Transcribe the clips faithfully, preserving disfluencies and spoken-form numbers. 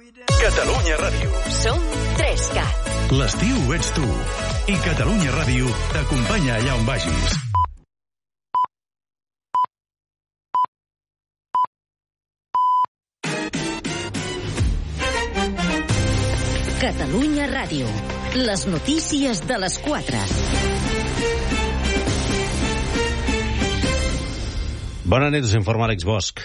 Catalunya Ràdio. Som tres cat. L'estiu ets tu. I Catalunya Ràdio t'acompanya allà on vagis. Catalunya Ràdio. Les notícies de les quatre. Bona nit, us informa Àlex Bosch.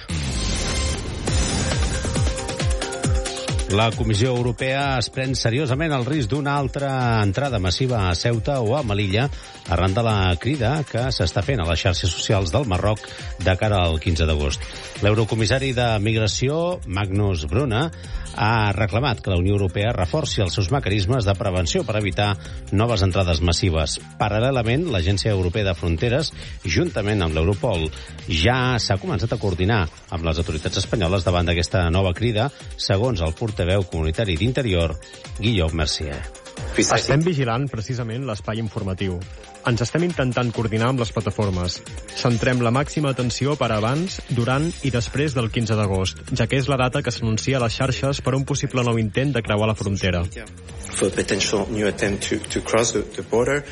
La Comissió Europea es pren seriosament el risc d'una altra entrada massiva a Ceuta o a Melilla arran de la crida que s'està fent a les xarxes socials del Marroc de cara al quinze d'agost. L'eurocomissari de Migració, Magnus Brunner, ha reclamat que la Unió Europea reforci els seus mecanismes de prevenció per evitar noves entrades massives. Paral·lelament, l'Agència Europea de Fronteres, juntament amb l'Europol, ja s'ha començat a coordinar amb les autoritats espanyoles davant d'aquesta nova crida, segons el portaveu comunitari d'Interior, Guillaume Mercier. Estem vigilant precisament l'espai informatiu. Ens estem intentant coordinar amb les plataformes. Centrem la màxima atenció per abans, durant i després del quinze d'agost, ja que és la data que s'anuncia a les xarxes per un possible nou intent de creuar la frontera. For a potential new attempt to, to cross the, the border.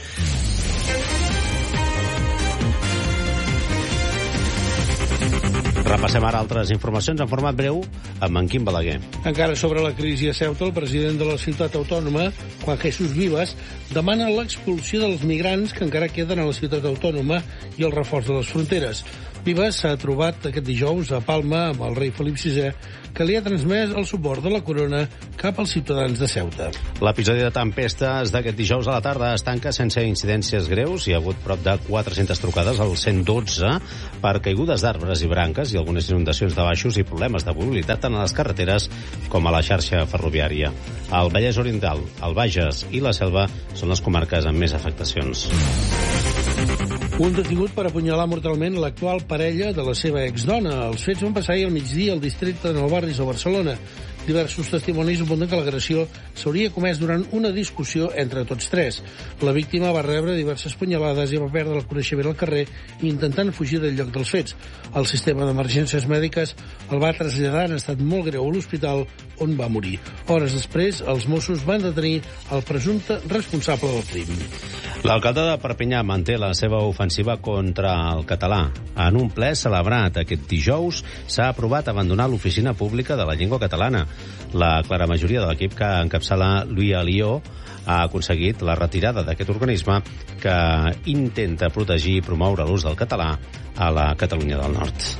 Repassem ara altres informacions en format breu amb en Quim Balaguer. Encara sobre la crisi a Ceuta, el president de la ciutat autònoma, Juan Jesús Vivas, demana l'expulsió dels migrants que encara queden a la ciutat autònoma i el reforç de les fronteres. Vivas s'ha trobat aquest dijous a Palma amb el rei Felip sisè, que li ha transmès el suport de la corona cap als ciutadans de Ceuta. L'episodi de tempestes d'aquest dijous a la tarda es tanca sense incidències greus. Hi ha hagut prop de quatre-centes trucades al cent dotze per caigudes d'arbres i branques i algunes inundacions de baixos i problemes de mobilitat tant a les carreteres com a la xarxa ferroviària. El Vallès Oriental, el Bages i la Selva són les comarques amb més afectacions. Un detingut per apunyalar mortalment l'actual parella de la seva exdona. Els fets van passar ahir al migdia al districte de Nou Barris a Barcelona. Diversos testimonis apunten que l'agressió s'hauria comès durant una discussió entre tots tres. La víctima va rebre diverses punyalades i va perdre el coneixement al carrer intentant fugir del lloc dels fets. El sistema d'emergències mèdiques el va traslladar en estat molt greu a l'hospital on va morir. Hores després, els Mossos van detenir el presumpte responsable del crim. L'alcalde de Perpinyà manté la seva ofensiva contra el català. En un ple celebrat aquest dijous s'ha aprovat abandonar l'Oficina Pública de la Llengua Catalana. La clara majoria de l'equip que encapçala Louis Alió ha aconseguit la retirada d'aquest organisme que intenta protegir i promoure l'ús del català a la Catalunya del Nord.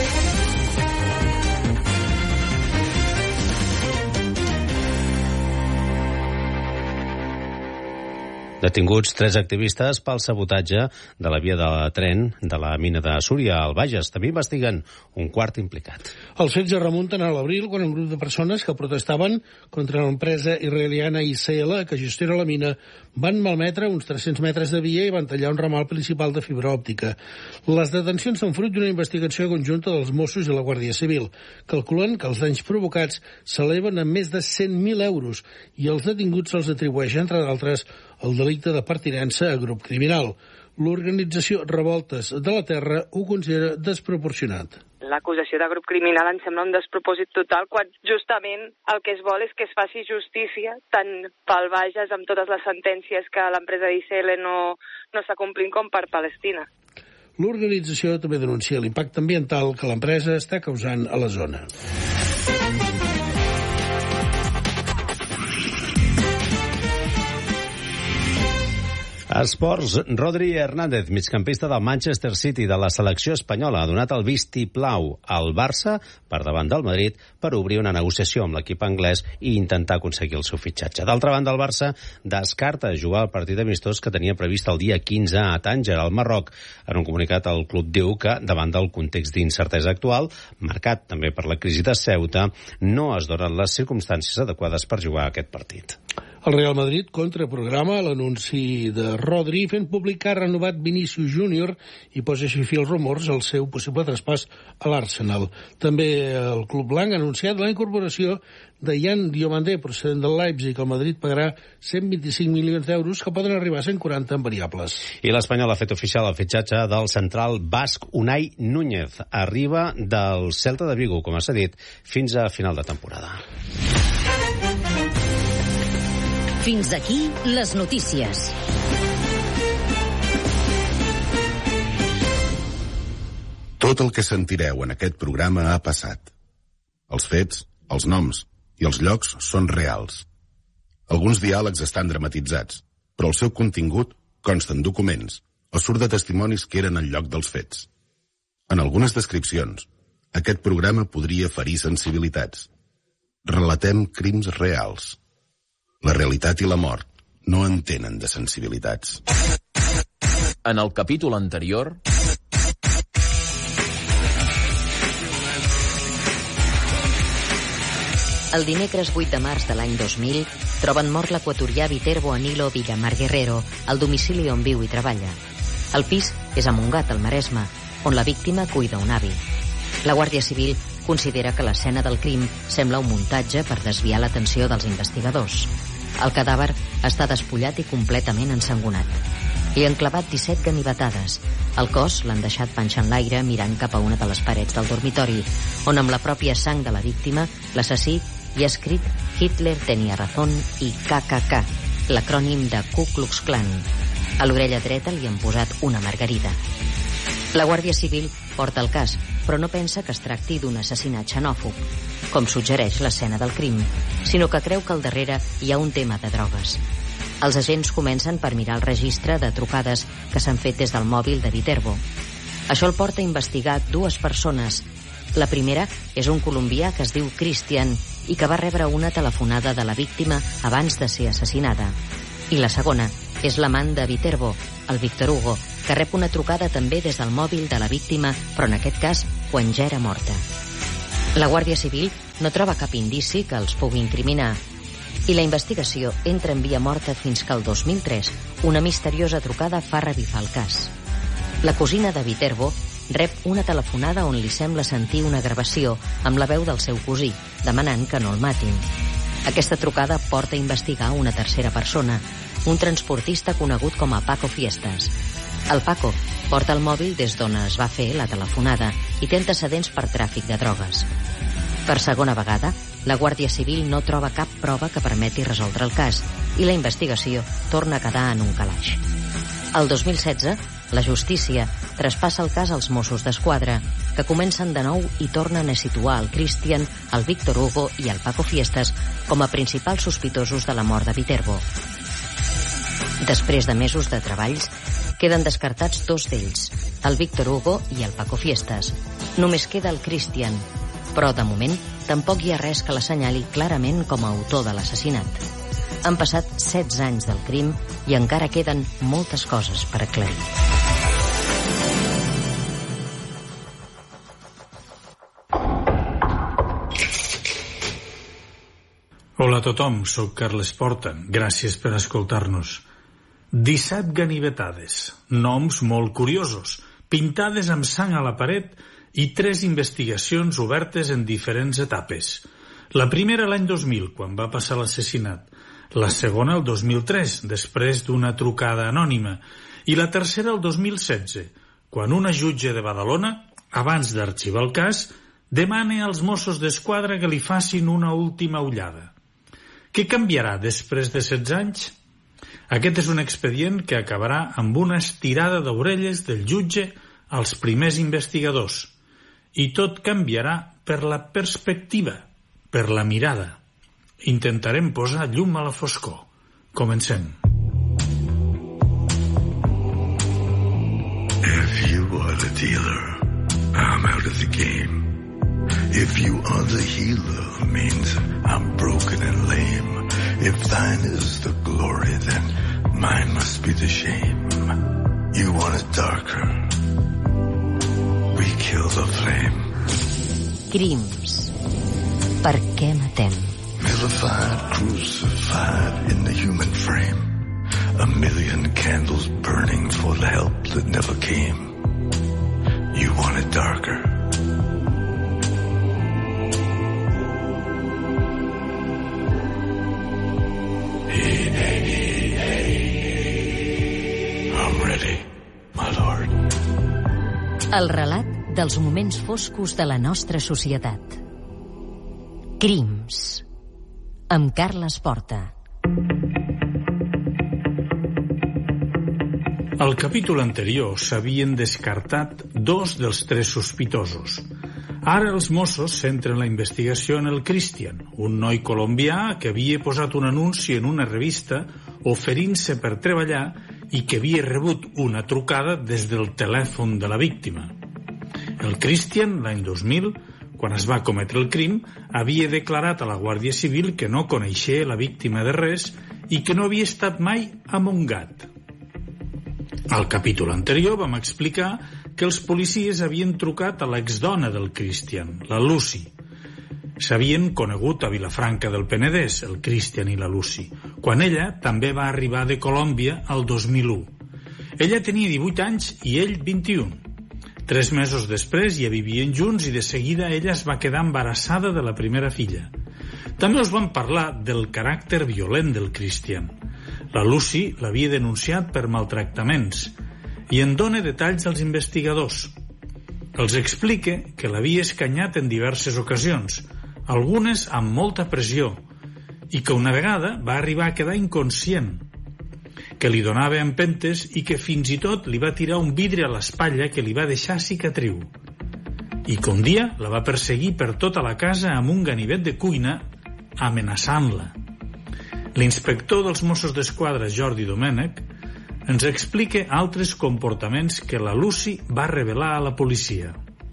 Detinguts tres activistes pel sabotatge de la via de tren de la mina de Súria al Bages. També investiguen un quart implicat. Els fets es remunten a l'abril, quan un grup de persones que protestaven contra l'empresa israeliana I C L, que gestiona la mina, van malmetre uns tres-cents metres de via i van tallar un ramal principal de fibra òptica. Les detencions són fruit d'una investigació conjunta dels Mossos i la Guàrdia Civil. Calculen que els danys provocats s'eleven a més de cent mil euros i els detinguts se'ls atribueix, entre d'altres, el delicte de pertinença a grup criminal. L'organització Revoltes de la Terra ho considera desproporcionat. L'acusació de grup criminal em sembla un despropòsit total, quan justament el que es vol és que es faci justícia tant pel Bages amb totes les sentències que l'empresa I C L no, no està complint com per Palestina. L'organització també denuncia l'impacte ambiental que l'empresa està causant a la zona. Esports, Rodri Hernández, migcampista del Manchester City de la selecció espanyola, ha donat el vistiplau al Barça per davant del Madrid per obrir una negociació amb l'equip anglès i intentar aconseguir el seu fitxatge. D'altra banda, el Barça descarta jugar el partit amistós que tenia previst el dia quinze a Tànger, al Marroc. En un comunicat, el club diu que, davant del context d'incertesa actual, marcat també per la crisi de Ceuta, no es donen les circumstàncies adequades per jugar aquest partit. El Real Madrid contraprograma l'anunci de Rodri fent públic que ha renovat Vinícius Júnior i posa així fi als rumors al seu possible traspàs a l'Arsenal. També el club blanc ha anunciat la incorporació de Jan Diomandé, procedent del Leipzig. El Madrid pagarà cent vint-i-cinc milions d'euros que poden arribar a cent quaranta en variables. I l'Espanyol ha fet oficial el fitxatge del central basc Unai Núñez. Arriba del Celta de Vigo, com s'ha dit, fins a final de temporada. Fins aquí les notícies. Tot el que sentireu en aquest programa ha passat. Els fets, els noms i els llocs són reals. Alguns diàlegs estan dramatitzats, però el seu contingut consta en documents o surt de testimonis que eren al lloc dels fets. En algunes descripcions, aquest programa podria ferir sensibilitats. Relatem crims reals. La realitat i la mort no entenen de sensibilitats. En el capítol anterior... El dimecres vuit de març de l'any dos mil troben mort l'equatorià Viterbo Anilo Villamar Guerrero al domicili on viu i treballa. El pis és a Montgat, al Maresme, on la víctima cuida un avi. La Guàrdia Civil considera que l'escena del crim sembla un muntatge per desviar l'atenció dels investigadors. El cadàver està despullat i completament ensangonat. Li han clavat disset ganivetades. El cos l'han deixat panxa en l'aire mirant cap a una de les parets del dormitori, on amb la pròpia sang de la víctima, l'assassí hi ha escrit Hitler tenia razón i K K K, l'acrònim de Ku Klux Klan. A l'orella dreta li han posat una margarida. La Guàrdia Civil porta el cas, però no pensa que es tracti d'un assassinat xenòfob, com suggereix l'escena del crim, sinó que creu que al darrere hi ha un tema de drogues. Els agents comencen per mirar el registre de trucades que s'han fet des del mòbil de Viterbo. Això el porta a investigar dues persones. La primera és un colombià que es diu Christian i que va rebre una telefonada de la víctima abans de ser assassinada. I la segona és l'amant de Viterbo, el Víctor Hugo, que rep una trucada també des del mòbil de la víctima, però en aquest cas quan ja era morta. La Guàrdia Civil no troba cap indici que els pugui incriminar i la investigació entra en via morta fins que el dos mil tres una misteriosa trucada fa revifar el cas. La cosina de Viterbo rep una telefonada on li sembla sentir una gravació amb la veu del seu cosí, demanant que no el matin. Aquesta trucada porta a investigar una tercera persona, un transportista conegut com a Paco Fiestas. El Paco porta el mòbil des d'on es va fer la telefonada i té antecedents per tràfic de drogues. Per segona vegada, la Guàrdia Civil no troba cap prova que permeti resoldre el cas i la investigació torna a quedar en un calaix. El dos mil setze, la justícia traspassa el cas als Mossos d'Esquadra, que comencen de nou i tornen a situar el Christian, el Víctor Hugo i el Paco Fiestas com a principals sospitosos de la mort de Viterbo. Després de mesos de treballs, queden descartats dos d'ells, el Víctor Hugo i el Paco Fiestas. Només queda el Christian, però de moment tampoc hi ha res que l'assenyali clarament com a autor de l'assassinat. Han passat setze anys del crim i encara queden moltes coses per aclarir. Hola a tothom, sóc Carles Porta. Gràcies per escoltar-nos. disset ganivetades, noms molt curiosos, pintades amb sang a la paret i tres investigacions obertes en diferents etapes. La primera l'any dos mil, quan va passar l'assassinat. La segona el dos mil tres, després d'una trucada anònima. I la tercera el dos mil setze, quan una jutge de Badalona, abans d'arxivar el cas, demana als Mossos d'Esquadra que li facin una última ullada. Què canviarà després de setze anys? Aquest és un expedient que acabarà amb una estirada d'orelles del jutge als primers investigadors. I tot canviarà per la perspectiva, per la mirada. Intentarem posar llum a la foscor. Comencem. If you are the dealer, I'm out of the game. If you are the healer, means I'm broken and lame. If thine is the glory, then mine must be the shame. You want it darker, we kill the flame. Crims. Per què matem? Vilified, crucified in the human frame. A million candles burning for the help that never came. You want it darker. Hey, hey, hey, hey. I'm ready, my lord. El relat dels moments foscos de la nostra societat. Crims. Amb Carles Porta. Al capítol anterior s'havien descartat dos dels tres sospitosos. Ara els Mossos centren la investigació en el Christian, un noi colombià que havia posat un anunci en una revista oferint-se per treballar i que havia rebut una trucada des del telèfon de la víctima. El Christian, l'any dos mil, quan es va cometre el crim, havia declarat a la Guàrdia Civil que no coneixia la víctima de res i que no havia estat mai a Montgat. Al capítol anterior vam explicar que els policies havien trucat a l'exdona del Christian, la Lucy. S'havien conegut a Vilafranca del Penedès, el Christian i la Lucy, quan ella també va arribar de Colòmbia al dos mil u. Ella tenia divuit anys i ell vint-i-un. Tres mesos després ja vivien junts i de seguida ella es va quedar embarassada de la primera filla. També us vam parlar del caràcter violent del Christian. La Lucy l'havia denunciat per maltractaments i en dona detalls als investigadors. Els explica que l'havia escanyat en diverses ocasions, algunes amb molta pressió, i que una vegada va arribar a quedar inconscient, que li donava empentes i que fins i tot li va tirar un vidre a l'espatlla que li va deixar cicatriu, i que un dia la va perseguir per tota la casa amb un ganivet de cuina amenaçant-la. L'inspector dels Mossos d'Esquadra, Jordi Domènech, ens explica altres comportaments que la Lucy va revelar a la policia.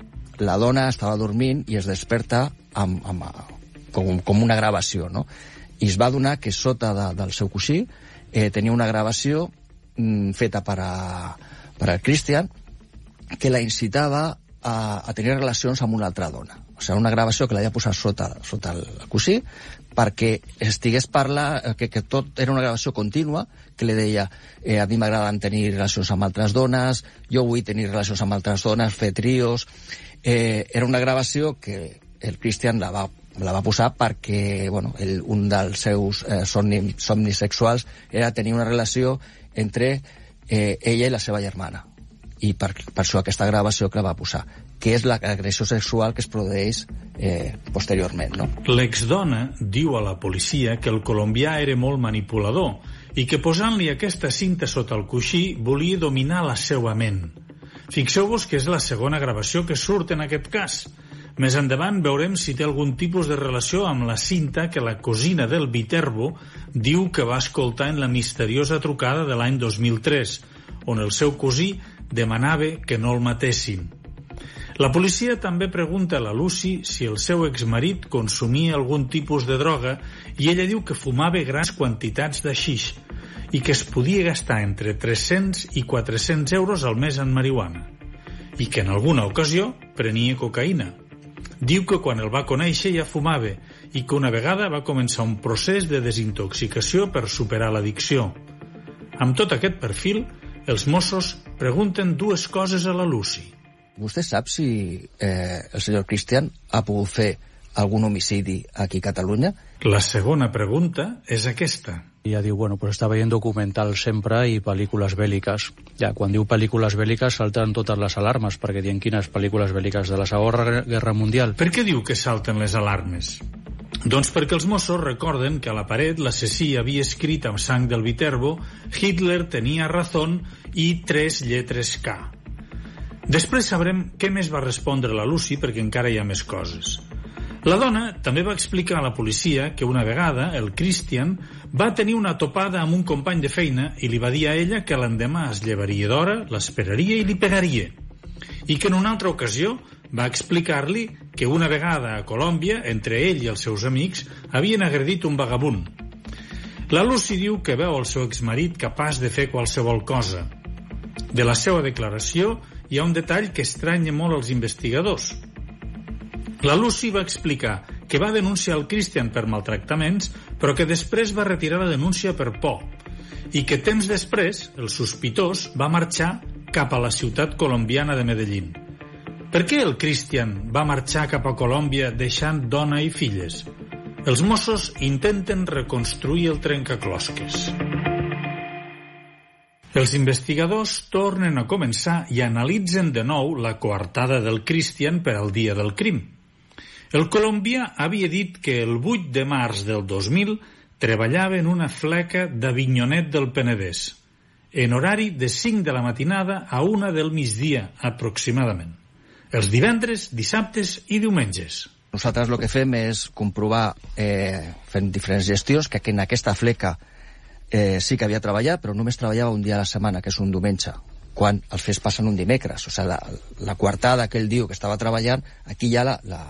La dona estava dormint i es desperta amb, amb, com, com una gravació, no? I es va adonar que sota de, del seu coixí eh, tenia una gravació mm, feta per a, per al Christian que la incitava a, a tenir relacions amb una altra dona. O sigui, una gravació que l'havia posat sota, sota el coixí perquè estigués parla, que, que tot era una gravació contínua, que li deia eh, a mi m'agraden tenir relacions amb altres dones, jo vull tenir relacions amb altres dones, fer trios. Eh, era una gravació que el Christian la va, la va posar perquè bueno, el, un dels seus eh, somnis, somnis sexuals era tenir una relació entre eh, ella i la seva germana. I per, per això aquesta gravació que la va posar, que és l'agressió sexual que es produeix eh, posteriorment, no? L'exdona diu a la policia que el colombià era molt manipulador i que posant-li aquesta cinta sota el coixí volia dominar la seva ment. Fixeu-vos que és la segona gravació que surt en aquest cas. Més endavant veurem si té algun tipus de relació amb la cinta que la cosina del Viterbo diu que va escoltar en la misteriosa trucada de l'any dos mil tres, on el seu cosí demanava que no el matessin. La policia també pregunta a la Lucy si el seu exmarit consumia algun tipus de droga i ella diu que fumava grans quantitats de xix i que es podia gastar entre tres-cents i quatre-cents euros al mes en marihuana i que en alguna ocasió prenia cocaïna. Diu que quan el va conèixer ja fumava i que una vegada va començar un procés de desintoxicació per superar l'addicció. Amb tot aquest perfil, els Mossos pregunten dues coses a la Lucy. Vostè sap si eh, el senyor Christian ha pogut fer algun homicidi aquí a Catalunya? La segona pregunta és aquesta. Ella diu, bueno, pues està veient documentals sempre i pel·lícules bèl·liques. Ja, quan diu pel·lícules bèl·liques salten totes les alarmes, perquè diuen quines pel·lícules bèl·liques de la Segona Guerra Mundial. Per què diu que salten les alarmes? Doncs perquè els Mossos recorden que a la paret l'assassí havia escrit amb sang del Viterbo Hitler tenia razón i tres lletres K. Després sabrem què més va respondre la Lucy perquè encara hi ha més coses. La dona també va explicar a la policia que una vegada el Christian va tenir una topada amb un company de feina i li va dir a ella que l'endemà es llevaria d'hora, l'esperaria i li pegaria. I que en una altra ocasió va explicar-li que una vegada a Colòmbia, entre ell i els seus amics, havien agredit un vagabund. La Lucy diu que veu el seu exmarit capaç de fer qualsevol cosa. De la seva declaració hi ha un detall que estranya molt als investigadors. La Lucy va explicar que va denunciar el Christian per maltractaments, però que després va retirar la denúncia per por, i que temps després el sospitós va marxar cap a la ciutat colombiana de Medellín. Per què el Christian va marxar cap a Colòmbia deixant dona i filles? Els Mossos intenten reconstruir el trencaclosques. Els investigadors tornen a començar i analitzen de nou la coartada del Christian per al dia del crim. El colombià havia dit que el vuit de març del dos mil treballava en una fleca d'Avinyonet del Penedès. en horari de cinc de la matinada a una del migdia, aproximadament. Els divendres, dissabtes i diumenges. Nosaltres el que fem és comprovar, eh, fent diferents gestions, que en aquesta fleca eh, sí que havia treballat, però només treballava un dia a la setmana, que és un diumenge, quan els fets passen un dimecres. O sigui, la, la coartada que ell diu que estava treballant, aquí ja la, la,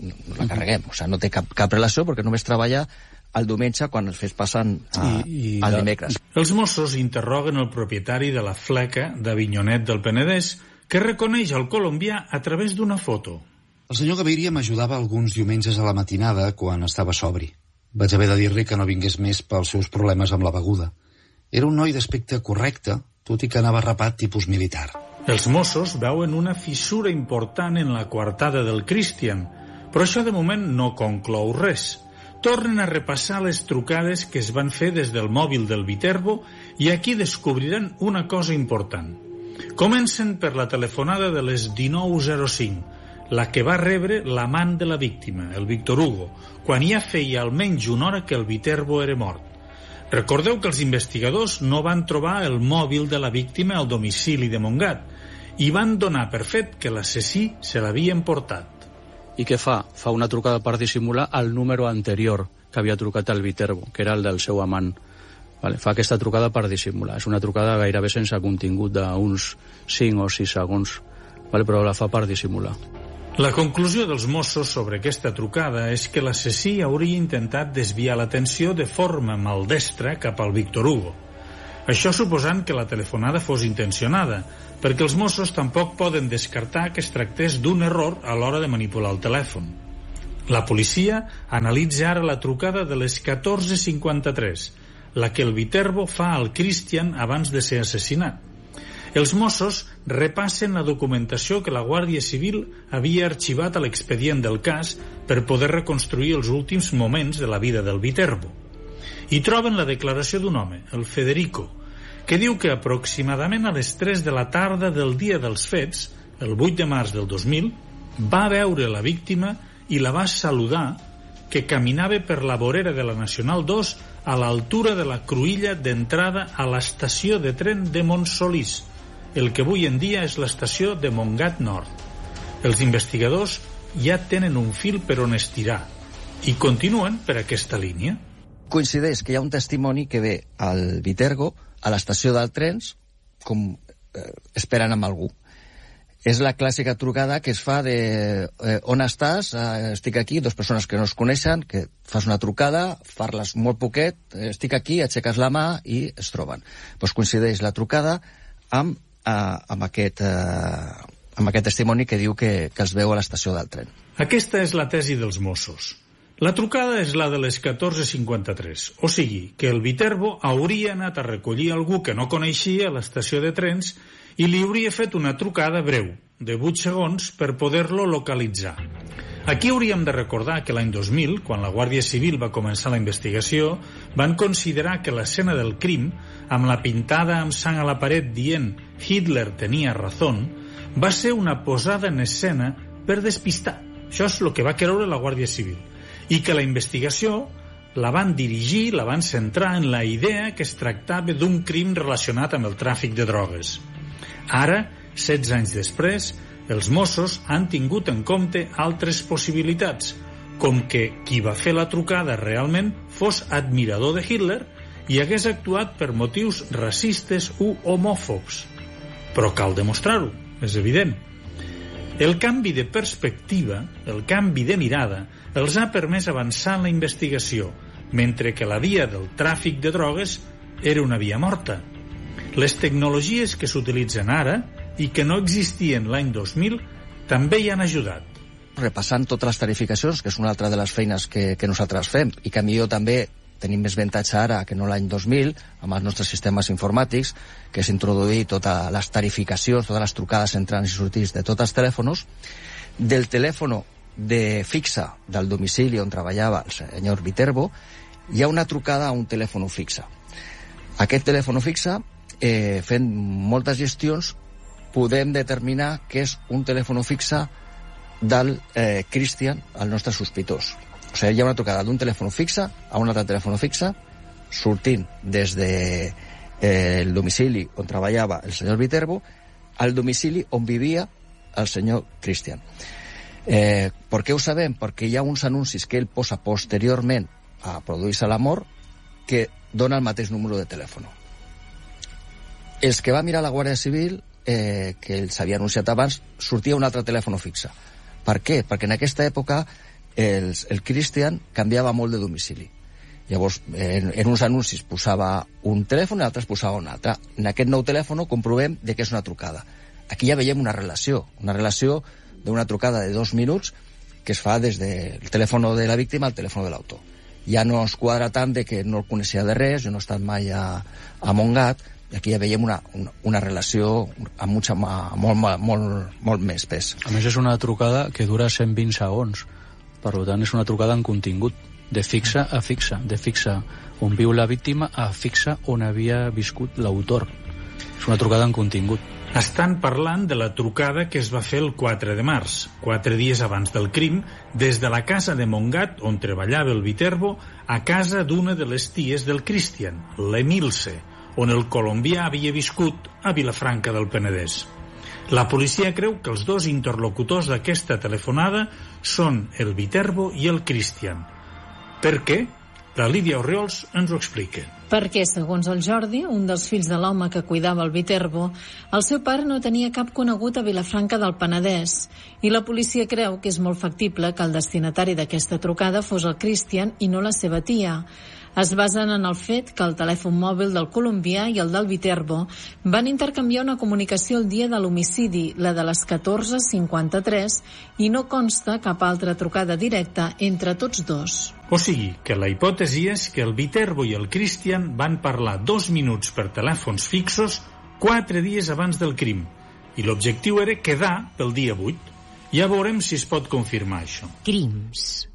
la carreguem. O sigui, no té cap, cap relació, perquè només treballa el diumenge quan els fets passen a, I, i al dimecres. Els Mossos interroguen el propietari de la fleca d'Avinyonet del Penedès, que reconeix el colombià a través d'una foto. El senyor Gaviria m'ajudava alguns diumenges a la matinada quan estava sobri. Vaig haver de dir-li que no vingués més pels seus problemes amb la beguda. Era un noi d'aspecte correcte, tot i que anava rapat tipus militar. Els Mossos veuen una fissura important en la coartada del Christian, però això de moment no conclou res. Tornen a repassar les trucades que es van fer des del mòbil del Viterbo i aquí descobriran una cosa important. Comencen per la telefonada de les dinou zero cinc, la que va rebre l'amant de la víctima, el Víctor Hugo, quan ja feia almenys una hora que el Viterbo era mort. Recordeu que els investigadors no van trobar el mòbil de la víctima al domicili de Montgat i van donar per fet que l'assassí se l'havien portat. I què fa? Fa una trucada per dissimular el número anterior que havia trucat el Viterbo, que era el del seu amant. Vale, fa aquesta trucada per dissimular. És una trucada gairebé sense contingut d'uns cinc o sis segons, vale, però la fa per dissimular. La conclusió dels Mossos sobre aquesta trucada és que l'assassí hauria intentat desviar l'atenció de forma maldestra cap al Víctor Hugo. Això suposant que la telefonada fos intencionada, perquè els Mossos tampoc poden descartar que es tractés d'un error a l'hora de manipular el telèfon. La policia analitza ara la trucada de les catorze cinquanta-tres, la que el Viterbo fa al Christian abans de ser assassinat. Els Mossos repassen la documentació que la Guàrdia Civil havia arxivat a l'expedient del cas per poder reconstruir els últims moments de la vida del Viterbo. I troben la declaració d'un home, el Federico, que diu que aproximadament a les tres de la tarda del dia dels fets, el vuit de març del dos mil, va veure la víctima i la va saludar, que caminava per la vorera de la Nacional dos a l'altura de la cruïlla d'entrada a l'estació de tren de Montsolís, el que avui en dia és l'estació de Montgat Nord. Els investigadors ja tenen un fil per on estirar i continuen per aquesta línia. Coincideix que hi ha un testimoni que ve al Viterbo, a l'estació del trens, com eh, esperant amb algú. És la clàssica trucada que es fa de eh, on estàs, eh, estic aquí, dues persones que no es coneixen, que fas una trucada, parles molt poquet, eh, estic aquí, aixeques la mà i es troben. Pues coincideix la trucada amb, eh, amb, aquest, eh, amb aquest testimoni que diu que, que els veu a l'estació del tren. Aquesta és la tesi dels Mossos. La trucada és la de les catorze cinquanta-tres, o sigui, que el Viterbo hauria anat a recollir algú que no coneixia a l'estació de trens i li hauria fet una trucada breu, de vuit segons, per poder-lo localitzar. Aquí hauríem de recordar que l'any dos mil, quan la Guàrdia Civil va començar la investigació, van considerar que l'escena del crim, amb la pintada amb sang a la paret dient «Hitler tenia razón», va ser una posada en escena per despistar. Això és el que va creure la Guàrdia Civil. I que la investigació la van dirigir, la van centrar en la idea que es tractava d'un crim relacionat amb el tràfic de drogues. Ara, setze anys després, els Mossos han tingut en compte altres possibilitats, com que qui va fer la trucada realment fos admirador de Hitler i hagués actuat per motius racistes u homòfobs. Però cal demostrar-ho, és evident. El canvi de perspectiva, el canvi de mirada, els ha permès avançar en la investigació, mentre que la via del tràfic de drogues era una via morta. Les tecnologies que s'utilitzen ara i que no existien l'any dos mil també hi han ajudat. Repassant totes les tarificacions, que és una altra de les feines que, que nosaltres fem, i que millor també tenim més avantatge ara que no l'any dos mil, amb els nostres sistemes informàtics, que és introduir totes les tarificacions, totes les trucades entrants i sortits de tots els telèfons, del telèfon de fixa del domicili on treballava el senyor Viterbo, hi ha una trucada a un telèfon fixe. Aquest telèfon fixe, eh, fent moltes gestions, podem determinar que és un telèfon fixe del eh, Christian, el nostre sospitós. O sigui, hi ha una trucada d'un telèfon fixe a un altre telèfon fixe, sortint des de eh, el domicili on treballava el senyor Viterbo al domicili on vivia el senyor Christian. Eh, per què ho sabem? Perquè hi ha uns anuncis que ell posa posteriorment a produir-se la mort que dona el mateix número de telèfon. Els que va mirar la Guàrdia Civil, eh, que els havia anunciat abans, sortia un altre telèfon fixe. Per què? Perquè en aquesta època els, el Christian canviava molt de domicili. Llavors, en, en uns anuncis posava un telèfon i en altres posava un altre. En aquest nou telèfon comprovem de què és una trucada. Aquí ja veiem una relació, una relació d'una trucada de dos minuts que es fa des del telèfon de la víctima al telèfon de l'autor. Ja no es quadra tant de que no el coneixia de res, jo no he estat mai a, a Montgat, i aquí ja veiem una, una, una relació amb, mucha, amb molt, molt, molt més pes. A més, és una trucada que dura cent vint segons, per tant és una trucada en contingut, de fixa a fixa, de fixa on viu la víctima a fixa on havia viscut l'autor. És una trucada en contingut. Estan parlant de la trucada que es va fer el quatre de març, quatre dies abans del crim, des de la casa de Montgat, on treballava el Viterbo, a casa d'una de les ties del Christian, l'Emilce, on el colombià havia viscut a Vilafranca del Penedès. La policia creu que els dos interlocutors d'aquesta telefonada són el Viterbo i el Christian. Per què? La Lídia Orriols ens ho explica. Perquè, segons el Jordi, un dels fills de l'home que cuidava el Viterbo, el seu pare no tenia cap conegut a Vilafranca del Penedès i la policia creu que és molt factible que el destinatari d'aquesta trucada fos el Christian i no la seva tia. Es basen en el fet que el telèfon mòbil del colombià i el del Viterbo van intercanviar una comunicació el dia de l'homicidi, la de les catorze cinquanta-tres, i no consta cap altra trucada directa entre tots dos. O sigui, que la hipòtesi és que el Viterbo i el Christian van parlar dos minuts per telèfons fixos quatre dies abans del crim, i l'objectiu era quedar pel dia vuit. Ja veurem si es pot confirmar això. Crims.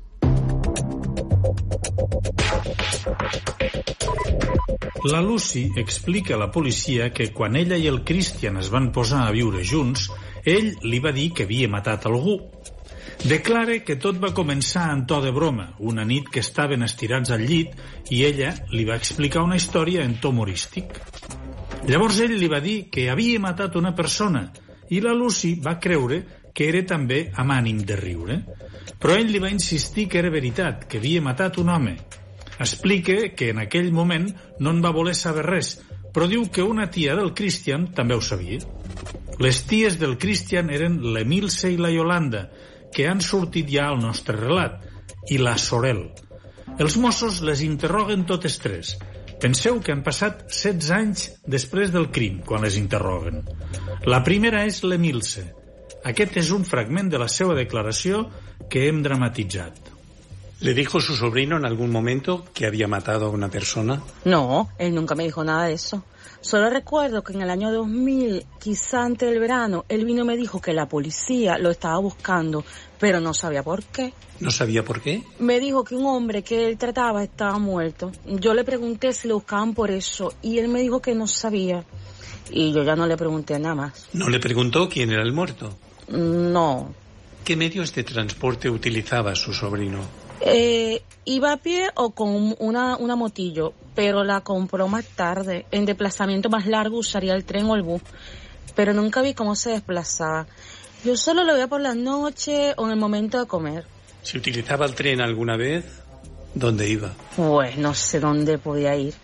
La Lucy explica a la policia que quan ella i el Christian es van posar a viure junts, ell li va dir que havia matat algú. Declara que tot va començar en to de broma, una nit que estaven estirats al llit i ella li va explicar una història en to humorístic. Llavors ell li va dir que havia matat una persona i la Lucy va creure que era també amb ànim de riure. Però ell li va insistir que era veritat, que havia matat un home. Explica que en aquell moment no en va voler saber res, però diu que una tia del Christian també ho sabia. Les ties del Christian eren l'Emilce i la Yolanda, que han sortit ja al nostre relat, i la Sorel. Els Mossos les interroguen totes tres. Penseu que han passat setze anys després del crim, quan les interroguen. La primera és l'Emilce. Aquest és un fragment de la seva declaració que hem dramatitzat. ¿Le dijo su sobrino en algún momento que había matado a una persona? No, él nunca me dijo nada de eso. Solo recuerdo que en el año dos mil, quizá antes del verano, él vino y me dijo que la policía lo estaba buscando, pero no sabía por qué. ¿No sabía por qué? Me dijo que un hombre que él trataba estaba muerto. Yo le pregunté si lo buscaban por eso y él me dijo que no sabía. Y yo ya no le pregunté nada más. ¿No le preguntó quién era el muerto? No. ¿Qué medios de transporte utilizaba su sobrino? Eh, iba a pie o con una, una motillo, pero la compró más tarde. En desplazamiento más largo usaría el tren o el bus, pero nunca vi cómo se desplazaba. Yo solo lo veía por la noche o en el momento de comer. ¿Se utilizaba el tren alguna vez? ¿Dónde iba? Pues no sé dónde podía ir,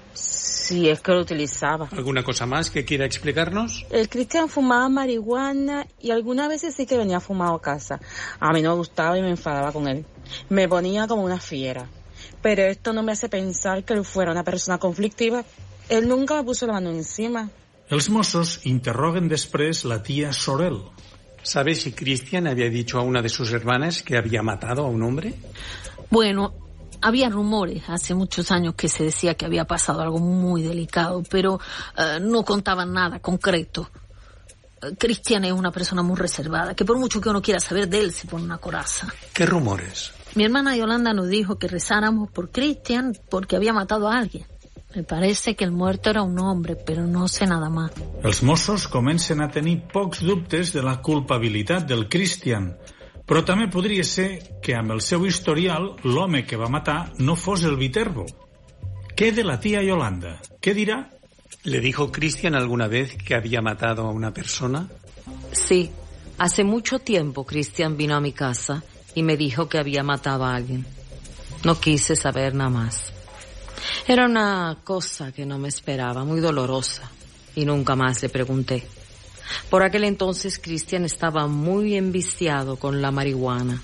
si es que lo utilizaba. ¿Alguna cosa más que quiera explicarnos? El Christian fumaba marihuana y algunas veces sí que venía fumado a casa. A mí no me gustaba y me enfadaba con él. Me ponía como una fiera. Pero esto no me hace pensar que él fuera una persona conflictiva. Él nunca me puso la mano encima. Els Mossos interroguen després la tía Sorel. ¿Sabe si Christian había dicho a una de sus hermanas que había matado a un hombre? Bueno, había rumores hace muchos años que se decía que había pasado algo muy delicado, pero uh, no contaban nada concreto. Uh, Christian es una persona muy reservada, que por mucho que uno quiera saber de él, se pone una coraza. ¿Qué rumores? Mi hermana Yolanda nos dijo que rezáramos por Christian porque había matado a alguien. Me parece que el muerto era un hombre, pero no sé nada más. Els Mossos comencen a tenir pocs dubtes de la culpabilitat del Christian, però també podria ser que amb el seu historial l'home que va matar no fos el Viterbo. Què de la tia Yolanda? Què dirà? ¿Le dijo Cristian alguna vez que había matado a una persona? Sí. Hace mucho tiempo Cristian vino a mi casa y me dijo que había matado a alguien. No quise saber nada más. Era una cosa que no me esperaba, muy dolorosa, y nunca más le pregunté. Por aquel entonces Cristian estaba muy enviciado con la marihuana.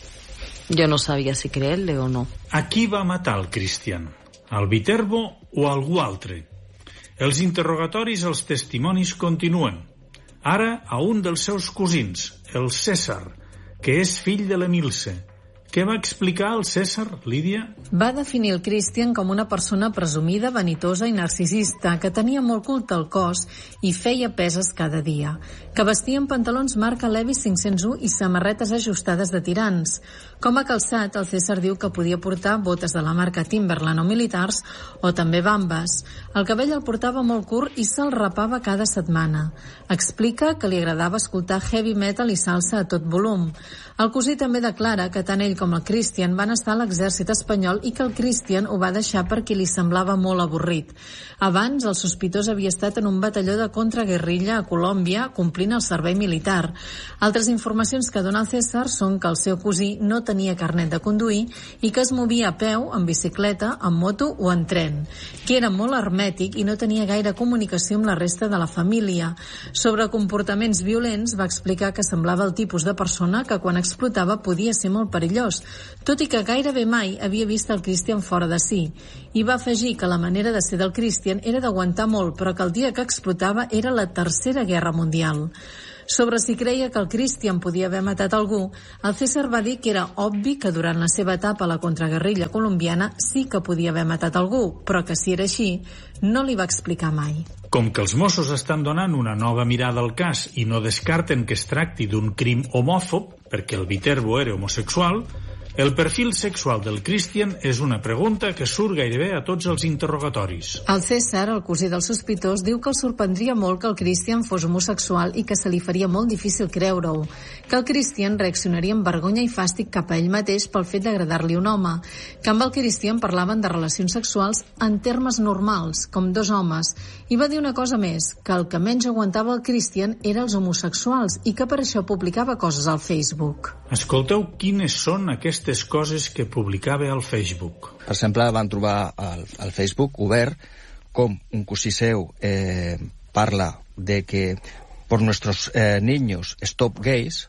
Jo no sabia si creure o no. A qui va matar el Cristian? Al Viterbo o a algú altre? Els interrogatoris, els testimonis continuen. Ara a un dels seus cosins, el César, que és fill de l'Emilce. Què va explicar el César, Lídia? Va definir el Cristian com una persona presumida, vanitosa i narcisista, que tenia molt culte al cos i feia peses cada dia, que vestia en pantalons marca Levi's cinc-cents u i samarretes ajustades de tirants. Com a calçat, el César diu que podia portar botes de la marca Timberland o militars, o també bambes. El cabell el portava molt curt i se'l rapava cada setmana. Explica que li agradava escoltar heavy metal i salsa a tot volum. El cosí també declara que tant ell com el Cristian van estar a l'exèrcit espanyol i que el Cristian ho va deixar perquè li semblava molt avorrit. Abans, el sospitós havia estat en un batalló de contraguerrilla a Colòmbia complint el servei militar. Altres informacions que dona el César són que el seu cosí no tenia carnet de conduir i que es movia a peu, en bicicleta, en moto o en tren, que era molt hermètic i no tenia gaire comunicació amb la resta de la família. Sobre comportaments violents va explicar que semblava el tipus de persona que quan explotava podia ser molt perillós, tot i que gairebé mai havia vist el Cristian fora de si. I va afegir que la manera de ser del Cristian era d'aguantar molt, però que el dia que explotava era la Tercera Guerra Mundial. Sobre si creia que el Cristian podia haver matat algú, el César va dir que era obvi que durant la seva etapa a la contraguerrilla colombiana sí que podia haver matat algú, però que si era així, no li va explicar mai. Com que els Mossos estan donant una nova mirada al cas i no descarten que es tracti d'un crim homòfob, perquè el Viterbo era homosexual, el perfil sexual del Cristian és una pregunta que surt gairebé a tots els interrogatoris. El César, el cosí del sospitós, diu que el sorprendria molt que el Cristian fos homosexual i que se li faria molt difícil creure-ho, que el Cristian reaccionaria amb vergonya i fàstic cap a ell mateix pel fet d'agradar-li un home, que amb el Cristian parlaven de relacions sexuals en termes normals, com dos homes, i va dir una cosa més, que el que menys aguantava el Cristian eren els homosexuals i que per això publicava coses al Facebook. Escolteu quines són aquestes coses que publicava al Facebook. Per exemple, van trobar al, al Facebook obert com un cosí seu eh, parla de que por nuestros eh, niños stop gays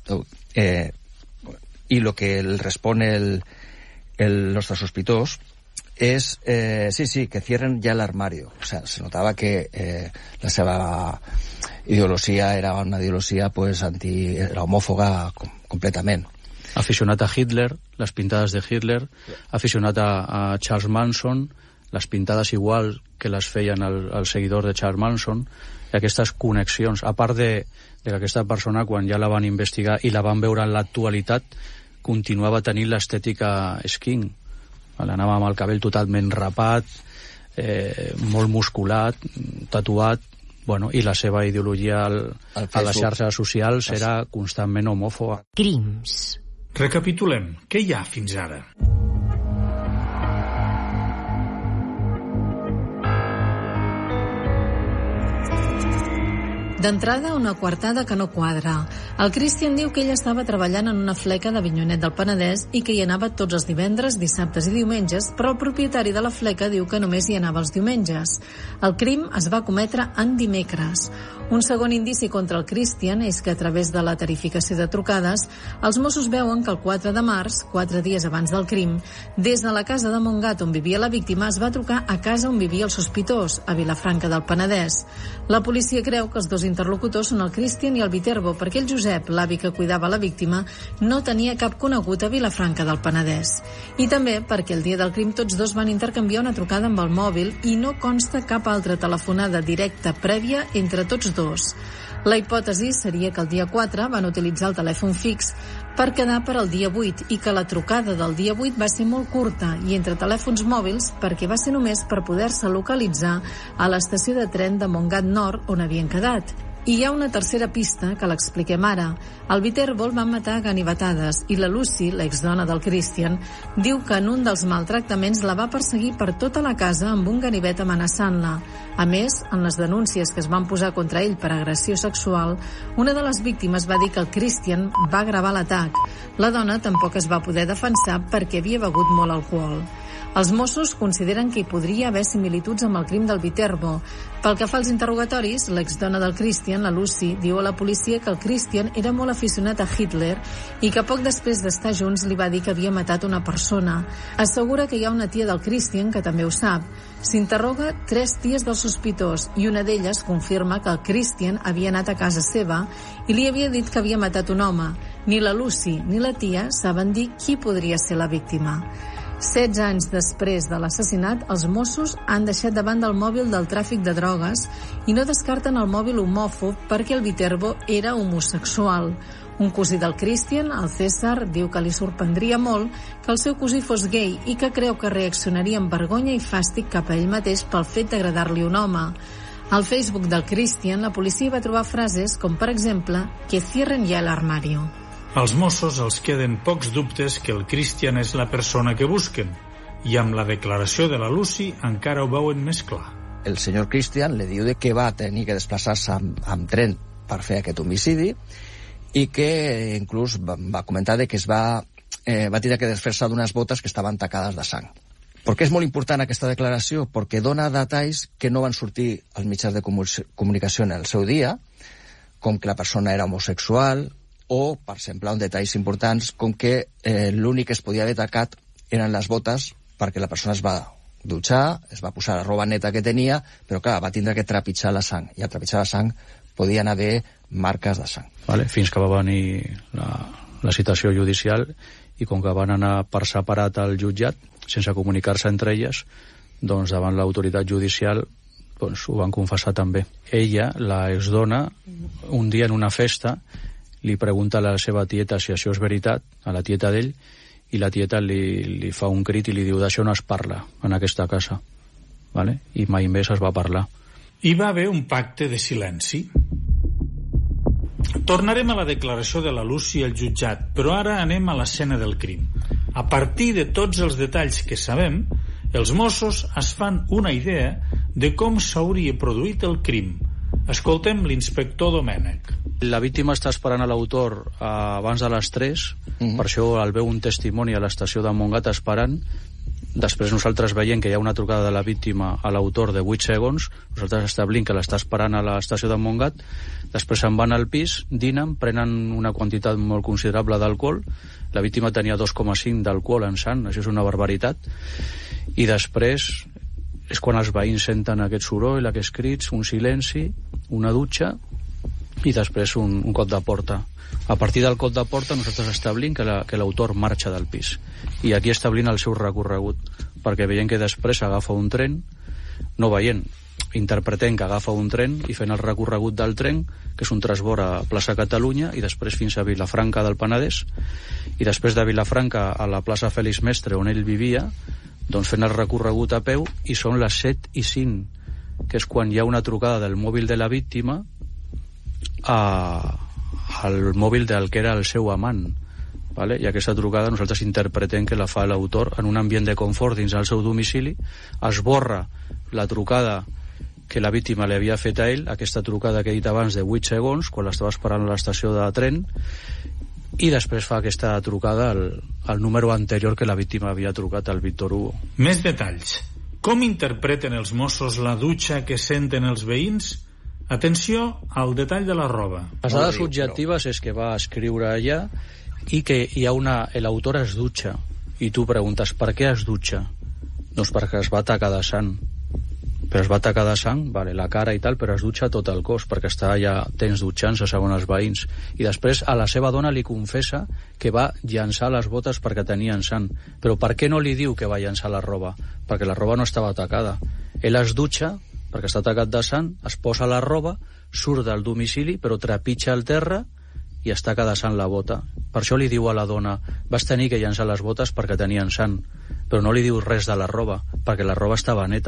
eh, y lo que le responde el, el nuestro sospitós es, eh, sí, sí, que cierren ya el armario. O sea, se notaba que eh, la seva ideologia era una ideologia pues, anti, era homòfoga com, completament. Aficionat a Hitler, les pintades de Hitler, aficionat a, a Charles Manson, les pintades igual que les feien el, el seguidor de Charles Manson, i aquestes connexions, a part de, de que aquesta persona, quan ja la van investigar i la van veure en l'actualitat, continuava tenint l'estètica skin. Anava amb el cabell totalment rapat, eh, molt musculat, tatuat, bueno, i la seva ideologia al, a les xarxes socials era constantment homòfoba. Crims. Recapitulem. Què hi ha fins ara? D'entrada, una coartada que no quadra. El Cristian diu que ell estava treballant en una fleca d'Avinyonet del Penedès i que hi anava tots els divendres, dissabtes i diumenges, però el propietari de la fleca diu que només hi anava els diumenges. El crim es va cometre en dimecres. Un segon indici contra el Cristian és que a través de la tarificació de trucades, els Mossos veuen que el quatre de març, quatre dies abans del crim, des de la casa de Montgat on vivia la víctima es va trucar a casa on vivia el sospitós, a Vilafranca del Penedès. La policia creu que els dos interlocutors són el Cristian i el Viterbo, perquè el Josep, l'avi que cuidava la víctima, no tenia cap conegut a Vilafranca del Penedès. I també perquè el dia del crim tots dos van intercanviar una trucada amb el mòbil i no consta cap altra telefonada directa prèvia entre tots dos. La hipòtesi seria que el dia quatre van utilitzar el telèfon fix per quedar per al dia vuit i que la trucada del dia vuit va ser molt curta i entre telèfons mòbils perquè va ser només per poder-se localitzar a l'estació de tren de Montgat Nord on havien quedat. I hi ha una tercera pista que l'expliquem ara. El Viterbo el van matar a ganivetades i la Lucy, l'exdona del Christian, diu que en un dels maltractaments la va perseguir per tota la casa amb un ganivet amenaçant-la. A més, en les denúncies que es van posar contra ell per agressió sexual, una de les víctimes va dir que el Christian va gravar l'atac. La dona tampoc es va poder defensar perquè havia begut molt alcohol. Els Mossos consideren que hi podria haver similituds amb el crim del Viterbo. Pel que fa als interrogatoris, l'exdona del Christian, la Lucy, diu a la policia que el Christian era molt aficionat a Hitler i que poc després d'estar junts li va dir que havia matat una persona. Assegura que hi ha una tia del Christian que també ho sap. S'interroga tres ties del sospitós i una d'elles confirma que el Christian havia anat a casa seva i li havia dit que havia matat un home. Ni la Lucy ni la tia saben dir qui podria ser la víctima. setze anys després de l'assassinat, els Mossos han deixat de banda el mòbil del tràfic de drogues i no descarten el mòbil homòfob perquè el Viterbo era homosexual. Un cosí del Christian, el César, diu que li sorprendria molt que el seu cosí fos gay i que creu que reaccionaria amb vergonya i fàstic cap a ell mateix pel fet d'agradar-li un home. Al Facebook del Christian, la policia va trobar frases com, per exemple, que cierren ya el armario. Als Mossos els queden pocs dubtes que el Christian és la persona que busquen i amb la declaració de la Lucy encara ho veuen més clar. El senyor Christian li diu que va tenir que desplaçar-se amb, amb tren per fer aquest homicidi i que inclús va, va comentar de que es va, eh, va tenir que desfer-se d'unes botes que estaven tacades de sang. Per què és molt important aquesta declaració? Perquè dona detalls que no van sortir als mitjans de comunicació en el seu dia, com que la persona era homosexual, o, per exemple, un detalls importants com que eh, l'únic que es podia haver tacat eren les botes perquè la persona es va dutxar, es va posar la roba neta que tenia, però clar, va tindre que trepitjar la sang, i al trepitjar la sang podien haver marques de sang. Vale, fins que va venir la, la citació judicial i com que van anar per separat al jutjat, sense comunicar-se entre elles, doncs davant l'autoritat judicial doncs, ho van confessar també. Ella, la exdona, un dia en una festa, li pregunta a la seva tieta si això és veritat, a la tieta d'ell, i la tieta li, li fa un crit i li diu d'això no es parla en aquesta casa. Vale? I mai més es va parlar. Hi va haver un pacte de silenci. Tornarem a la declaració de la Lucy al jutjat, però ara anem a l'escena del crim. A partir de tots els detalls que sabem, els Mossos es fan una idea de com s'hauria produït el crim. Escoltem l'inspector Domènech. La víctima està esperant a l'autor eh, abans de les tres, uh-huh. Per això el veu un testimoni a l'estació de Montgat esperant. Després nosaltres veiem que hi ha una trucada de la víctima a l'autor de vuit segons, nosaltres establim que l'està esperant a l'estació de Montgat, després se'n van al pis, dinen, prenen una quantitat molt considerable d'alcohol, la víctima tenia dos coma cinc d'alcohol en sang, això és una barbaritat, i després és quan els veïns senten aquest soroll, aquests crits, un silenci, una dutxa, i després un, un cop de porta. A partir del cop de porta nosaltres establim que la, que l'autor marxa del pis i aquí establim el seu recorregut perquè veiem que després agafa un tren, no veient, interpretem que agafa un tren i fent el recorregut del tren, que és un transbord a plaça Catalunya i després fins a Vilafranca del Penedès i després de Vilafranca a la plaça Fèlix Mestre on ell vivia, doncs fent el recorregut a peu i són les set i cinc, que és quan hi ha una trucada del mòbil de la víctima a, al mòbil del que era el seu amant, vale? I aquesta trucada nosaltres interpretem que la fa l'autor en un ambient de confort dins del seu domicili, esborra la trucada que la víctima li havia fet a ell, aquesta trucada que he dit abans de vuit segons, quan l'estava esperant a l'estació de tren, i després fa aquesta trucada al, al número anterior que la víctima havia trucat al Víctor Hugo. Més detalls. Com interpreten els Mossos la dutxa que senten els veïns? Atenció al detall de la roba. Les dades subjectives és que va escriure allà i que hi ha una... l'autor es dutxa i tu preguntes per què es dutxa? Doncs perquè es va tacar de sang. Però es va tacar de sang, vale, la cara i tal, però es dutxa tot el cos perquè està allà temps dutxant-se segons els veïns. I després a la seva dona li confessa que va llançar les botes perquè tenien sang. Però per què no li diu que va llançar la roba? Perquè la roba no estava tacada. Ell es dutxa perquè està tacat de sang, es posa la roba, surt del domicili, però trepitja el terra i es taca de sang la bota. Per això li diu a la dona, vas tenir que llançar les botes perquè tenien sang, però no li diu res de la roba, perquè la roba estava neta.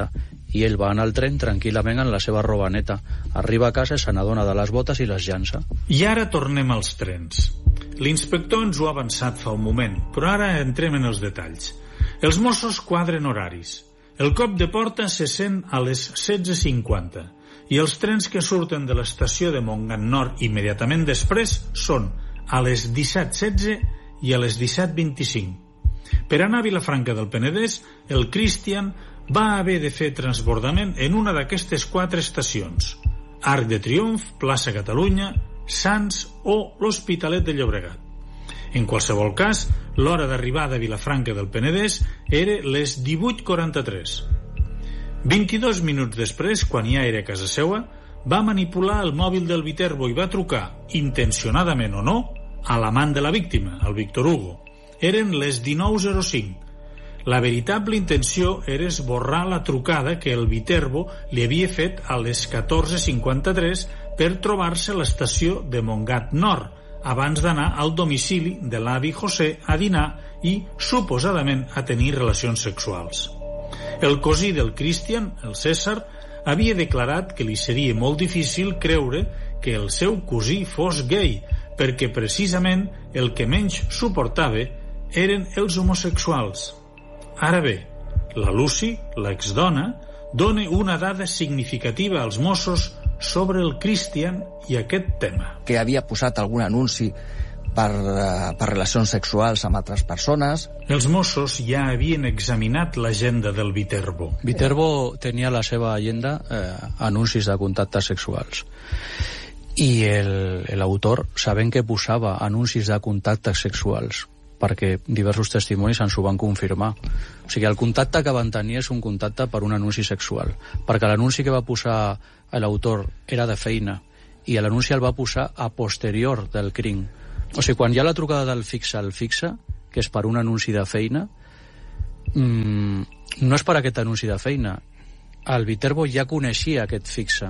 i ell va anar al tren tranquil·lament en la seva roba neta. Arriba a casa, se n'adona de les botes i les llança. I ara tornem als trens. L'inspector ens ho ha avançat fa un moment, però ara entrem en els detalls. Els Mossos quadren horaris. El cop de porta se sent a les setze cinquanta i els trens que surten de l'estació de Montgat Nord immediatament després són a les disset setze i a les disset vint-i-cinc. Per anar a Vilafranca del Penedès, el Christian va haver de fer transbordament en una d'aquestes quatre estacions: Arc de Triomf, Plaça Catalunya, Sants o l'Hospitalet de Llobregat. En qualsevol cas, l'hora d'arribada a Vilafranca del Penedès era les divuit quaranta-tres. vint-i-dos minuts després, quan ja era a casa seua, va manipular el mòbil del Viterbo i va trucar, intencionadament o no, a l'amant de la víctima, el Víctor Hugo. Eren les dinou zero cinc. La veritable intenció era esborrar la trucada que el Viterbo li havia fet a les catorze cinquanta-tres per trobar-se a l'estació de Montgat Nord, abans d'anar al domicili de l'avi José a dinar i, suposadament, a tenir relacions sexuals. El cosí del Christian, el César, havia declarat que li seria molt difícil creure que el seu cosí fos gay, perquè precisament el que menys suportava eren els homosexuals. Ara bé, la Lucy, l'exdona, dona una dada significativa als Mossos sobre el Christian i aquest tema. Que havia posat algun anunci per, uh, per relacions sexuals amb altres persones. Els Mossos ja havien examinat l'agenda del Viterbo. Viterbo tenia a la seva agenda eh, anuncis de contactes sexuals. I l'autor, sabent que posava anuncis de contactes sexuals, perquè diversos testimonis ens ho van confirmar. O sigui, el contacte que van tenir és un contacte per un anunci sexual, perquè l'anunci que va posar l'autor era de feina, i l'anunci el va posar a posterior del crim. O sigui, quan hi ha la trucada del fixe al fixe, que és per un anunci de feina, mmm, no és per aquest anunci de feina. El Viterbo ja coneixia aquest fixe,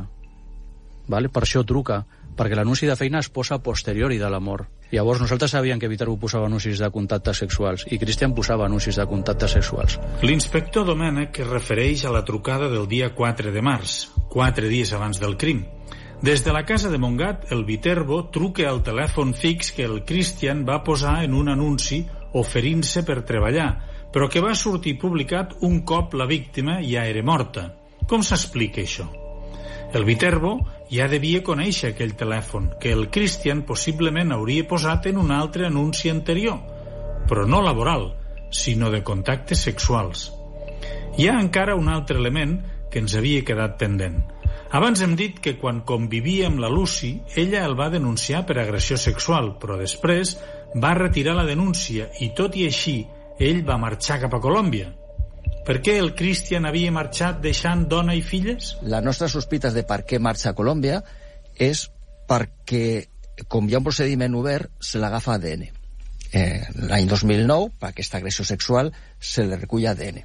vale? Per això truca, perquè l'anunci de feina es posa a posteriori de la mort. Llavors nosaltres sabíem que Viterbo posava anuncis de contactes sexuals i Christian posava anuncis de contactes sexuals. L'inspector Domènech es refereix a la trucada del dia quatre de març, quatre dies abans del crim. Des de la casa de Montgat, el Viterbo truca al telèfon fix que el Christian va posar en un anunci oferint-se per treballar, però que va sortir publicat un cop la víctima ja era morta. Com s'explica això? El Viterbo ja devia conèixer aquell telèfon, que el Christian possiblement hauria posat en un altre anunci anterior, però no laboral, sinó de contactes sexuals. Hi ha encara un altre element que ens havia quedat pendent. Abans hem dit que quan convivia amb la Lucy, ella el va denunciar per agressió sexual, però després va retirar la denúncia i, tot i així, ell va marxar cap a Colòmbia. Per què el Christian havia marxat deixant dona i filles? Les nostres sospites de per què marxa a Colòmbia és perquè, com hi ha un procediment obert, se l'agafa A D N. Eh, L'any dos mil nou, per aquesta agressió sexual, se li recull A D N.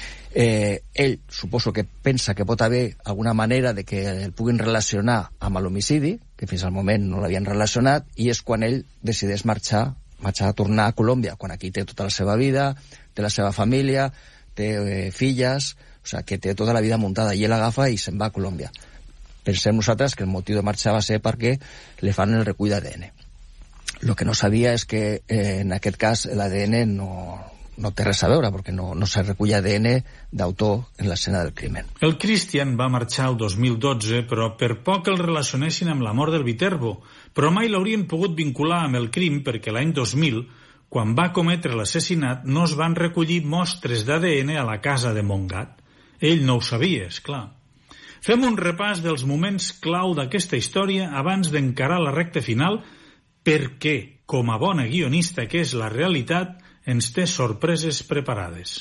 Eh, ell, suposo que pensa que pot haver alguna manera de que el puguin relacionar amb l'homicidi, que fins al moment no l'havien relacionat, i és quan ell decideix marxar, marxar a tornar a Colòmbia, quan aquí té tota la seva vida, té la seva família, té eh, filles, o sigui, que té tota la vida muntada, i ell agafa i se'n va a Colòmbia. Pensem nosaltres que el motiu de marxar va ser perquè li fan el recull d'A D N. El que no sabia és que eh, en aquest cas l'A D N no, no té res a veure, perquè no, no se recull A D N d'autor en l'escena del crimen. El Christian va marxar el dos mil dotze, però per poc el relacionessin amb la mort del Viterbo, però mai l'haurien pogut vincular amb el crim perquè l'any dos mil, quan va cometre l'assassinat, no es van recollir mostres d'A D N a la casa de Montgat. Ell no ho sabia, és clar. Fem un repàs dels moments clau d'aquesta història abans d'encarar la recta final, perquè, com a bona guionista que és la realitat, ens té sorpreses preparades.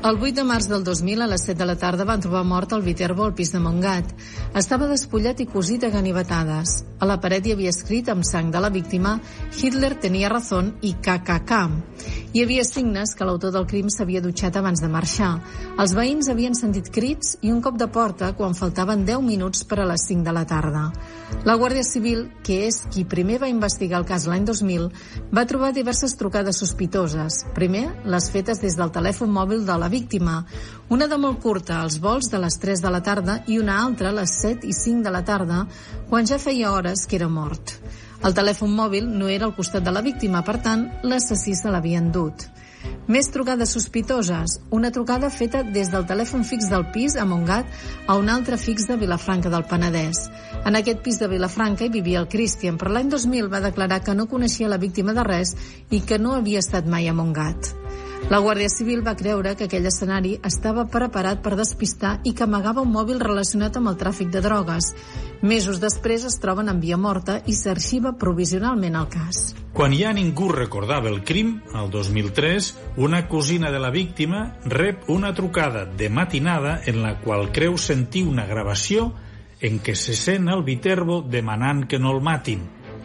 El vuit de març del dos mil, a les set de la tarda, van trobar mort el Viterbo al pis de Montgat. Estava despullat i cosit a ganivetades. A la paret hi havia escrit amb sang de la víctima «Hitler tenia razón» i K K K. Hi havia signes que l'autor del crim s'havia dutxat abans de marxar. Els veïns havien sentit crits i un cop de porta quan faltaven deu minuts per a les cinc de la tarda. La Guàrdia Civil, que és qui primer va investigar el cas l'any dos mil, va trobar diverses trucades sospitoses. Primer, les fetes des del telèfon mòbil de la víctima, una de molt curta als vols de les tres de la tarda i una altra a les set i cinc de la tarda, quan ja feia hores que era mort. El telèfon mòbil no era al costat de la víctima, per tant, l'assassí se l'havia endut. Més trucades sospitoses. Una trucada feta des del telèfon fix del pis a Montgat a un altre fix de Vilafranca del Penedès. En aquest pis de Vilafranca hi vivia el Christian, però l'any dos mil va declarar que no coneixia la víctima de res i que no havia estat mai a Montgat. La Guàrdia Civil va creure que aquell escenari estava preparat per despistar i que amagava un mòbil relacionat amb el tràfic de drogues. Mesos després es troben en via morta i s'arxiva provisionalment el cas. Quan ja ningú recordava el crim, el dos mil tres, una cosina de la víctima rep una trucada de matinada en la qual creu sentir una gravació en què se sent el Viterbo demanant que no el matin.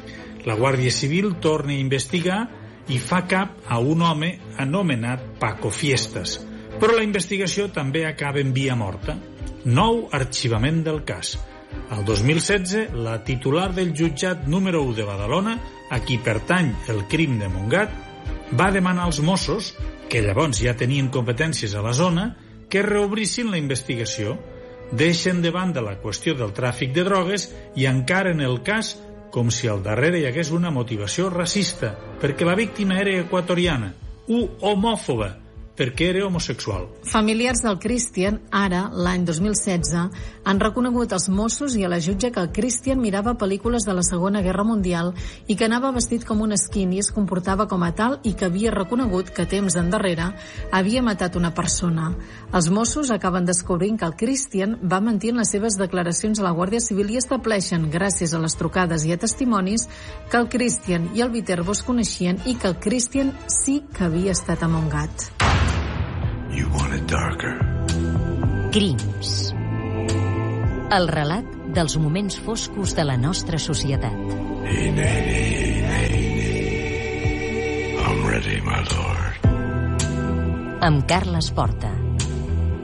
La Guàrdia Civil torna a investigar i fa cap a un home anomenat Paco Fiestas. Però la investigació també acaba en via morta. Nou arxivament del cas. El dos mil setze, la titular del jutjat número u de Badalona, a qui pertany el crim de Montgat, va demanar als Mossos, que llavors ja tenien competències a la zona, que reobrissin la investigació, deixen de banda la qüestió del tràfic de drogues i encaren el cas com si al darrere hi hagués una motivació racista, perquè la víctima era equatoriana, u homòfoba, perquè era homosexual. Familiars del Christian, ara, l'any dos mil setze, han reconegut als Mossos i a la jutge que el Christian mirava pel·lícules de la Segona Guerra Mundial i que anava vestit com un skinny i es comportava com a tal i que havia reconegut que temps endarrere havia matat una persona. Els Mossos acaben descobrint que el Christian va mentir en les seves declaracions a la Guàrdia Civil i estableixen, gràcies a les trucades i a testimonis, que el Christian i el Viterbo es coneixien i que el Christian sí que havia estat a Montgat. You want it darker. Crims. El relat dels moments foscos de la nostra societat. Hey, Nanny, Nanny. I'm ready, my lord. Amb Carles Porta.